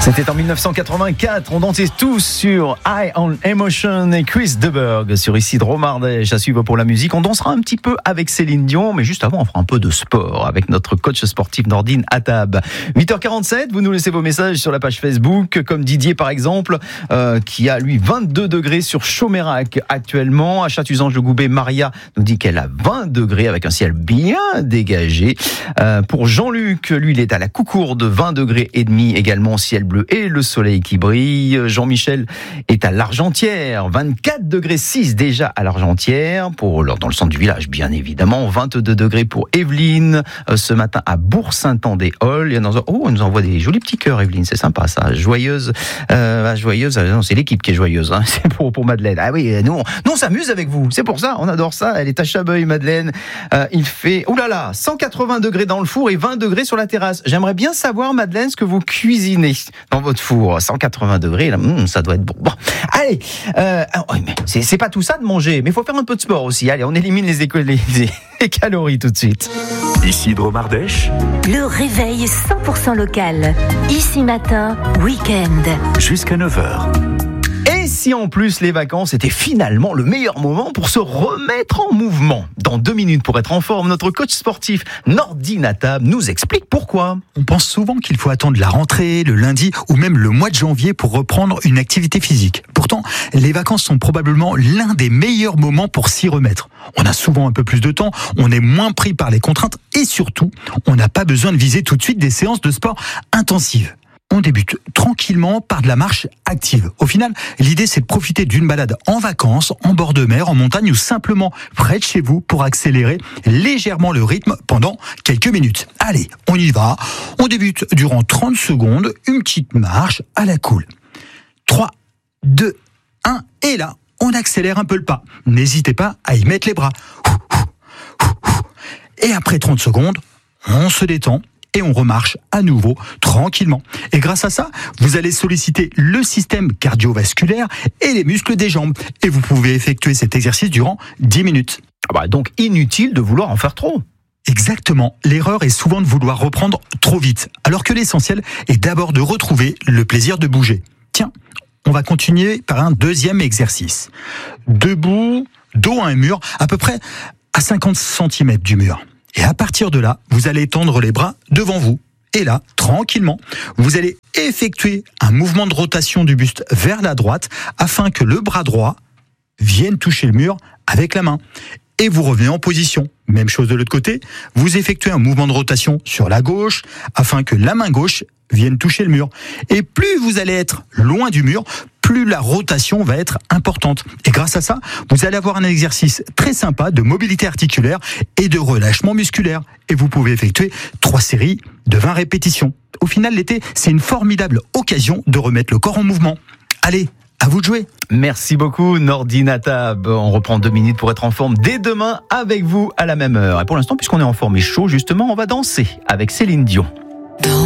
C'était en 1984, on dansait tous sur High on Emotion et Chris Deberg sur Isidro Mardèche. À suivre pour la musique, on dansera un petit peu avec Céline Dion, mais juste avant on fera un peu de sport avec notre coach sportif Nordine Attab. 8h47, vous nous laissez vos messages sur la page Facebook, comme Didier par exemple, qui a lui 22 degrés sur Chaumérac actuellement. À Châtuzange-le-Goubet, Maria nous dit qu'elle a 20 degrés avec un ciel bien dégagé. Pour Jean-Luc, lui il est à la Coucourde, 20 degrés et demi également, ciel bleu et le soleil qui brille. Jean-Michel est à l'Argentière, 24 degrés 6 déjà à l'Argentière, dans le centre du village bien évidemment. 22 degrés pour Evelyne, ce matin à Bourg-Saint-Anne-des-Halles. Elle nous envoie des jolis petits cœurs, Evelyne, c'est sympa ça. Joyeuse, non, c'est l'équipe qui est joyeuse, hein. C'est pour Madeleine. Ah oui, nous on s'amuse avec vous, c'est pour ça, on adore ça. Elle est à Chabeuil, Madeleine. Il fait, 180 degrés dans le four et 20 degrés sur la terrasse. J'aimerais bien savoir, Madeleine, ce que vous cuisinez dans votre four. 180 degrés, là, ça doit être bon. Bon, allez, mais c'est pas tout ça de manger, mais il faut faire un peu de sport aussi. Allez, on élimine les calories tout de suite. Isidro Mardèche, le réveil 100% local. Ici matin, week-end. Jusqu'à 9h. Et si en plus les vacances étaient finalement le meilleur moment pour se remettre en mouvement? Dans 2 minutes pour être en forme, notre coach sportif Nordine Attab nous explique pourquoi. On pense souvent qu'il faut attendre la rentrée, le lundi ou même le mois de janvier pour reprendre une activité physique. Pourtant, les vacances sont probablement l'un des meilleurs moments pour s'y remettre. On a souvent un peu plus de temps, on est moins pris par les contraintes et surtout, on n'a pas besoin de viser tout de suite des séances de sport intensives. On débute tranquillement par de la marche active. Au final, l'idée c'est de profiter d'une balade en vacances, en bord de mer, en montagne ou simplement près de chez vous pour accélérer légèrement le rythme pendant quelques minutes. Allez, on y va. On débute durant 30 secondes, une petite marche à la cool. 3, 2, 1 et là, on accélère un peu le pas. N'hésitez pas à y mettre les bras. Et après 30 secondes, on se détend. Et on remarche à nouveau tranquillement. Et grâce à ça, vous allez solliciter le système cardiovasculaire et les muscles des jambes. Et vous pouvez effectuer cet exercice durant 10 minutes. Donc inutile de vouloir en faire trop. Exactement. L'erreur est souvent de vouloir reprendre trop vite. Alors que l'essentiel est d'abord de retrouver le plaisir de bouger. Tiens, on va continuer par un deuxième exercice. Debout, dos à un mur, à peu près à 50 cm du mur. Et à partir de là, vous allez tendre les bras devant vous. Et là, tranquillement, vous allez effectuer un mouvement de rotation du buste vers la droite afin que le bras droit vienne toucher le mur avec la main. Et vous revenez en position. Même chose de l'autre côté, vous effectuez un mouvement de rotation sur la gauche afin que la main gauche vienne toucher le mur. Et plus vous allez être loin du mur, plus la rotation va être importante. Et grâce à ça, vous allez avoir un exercice très sympa de mobilité articulaire et de relâchement musculaire. Et vous pouvez effectuer 3 séries de 20 répétitions. Au final, l'été, c'est une formidable occasion de remettre le corps en mouvement. Allez, à vous de jouer. Merci beaucoup Nordine Attab. On reprend 2 minutes pour être en forme dès demain avec vous à la même heure. Et pour l'instant, puisqu'on est en forme et chaud, justement, on va danser avec Céline Dion.